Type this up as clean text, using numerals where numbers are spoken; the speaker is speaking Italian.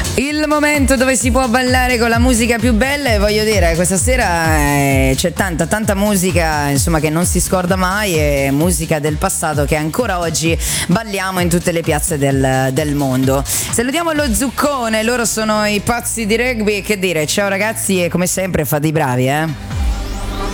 Il momento dove si può ballare con la musica più bella, e voglio dire, questa sera c'è tanta musica, insomma, che non si scorda mai, e musica del passato che ancora oggi balliamo in tutte le piazze del mondo. Salutiamo lo Zuccone, loro sono i pazzi di rugby. Che dire, ciao ragazzi, e come sempre fate i bravi,